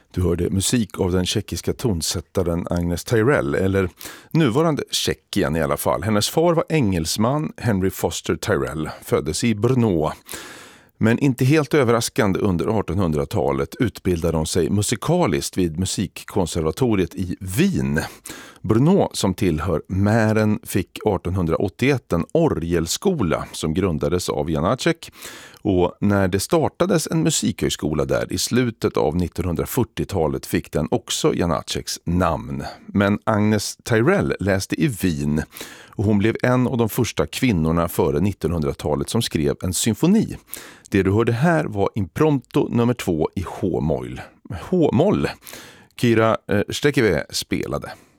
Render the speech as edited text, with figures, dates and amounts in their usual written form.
Du hörde musik av den tjeckiska tonsättaren Agnes Tyrell, eller nuvarande Tjeckien i alla fall. Hennes far var engelsman, Henry Foster Tyrell, föddes i Brno. Men inte helt överraskande under 1800-talet utbildade de sig musikaliskt vid musikkonservatoriet i Wien. Brno, som tillhör Mähren, fick 1881 en orgelskola som grundades av Janáček. Och när det startades en musikhögskola där i slutet av 1940-talet fick den också Janáčeks namn. Men Agnes Tyrell läste i Wien och hon blev en av de första kvinnorna före 1900-talet som skrev en symfoni. Det du hörde här var Impromptu nummer 2 i H-moll. H-moll. Kira Stekewe spelade.